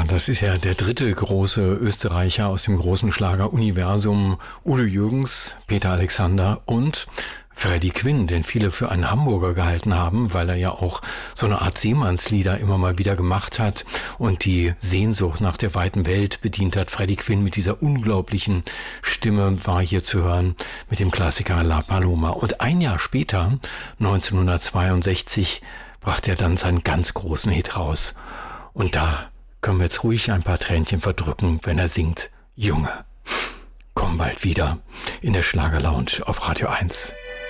das ist ja der dritte große Österreicher aus dem großen Schlager-Universum. Udo Jürgens, Peter Alexander und Freddie Quinn, den viele für einen Hamburger gehalten haben, weil er ja auch so eine Art Seemannslieder immer mal wieder gemacht hat und die Sehnsucht nach der weiten Welt bedient hat. Freddie Quinn mit dieser unglaublichen Stimme war hier zu hören mit dem Klassiker La Paloma. Und ein Jahr später, 1962, brachte er dann seinen ganz großen Hit raus. Und da können wir jetzt ruhig ein paar Tränchen verdrücken, wenn er singt, Junge. Komm bald wieder in der Schlagerlounge auf Radio 1.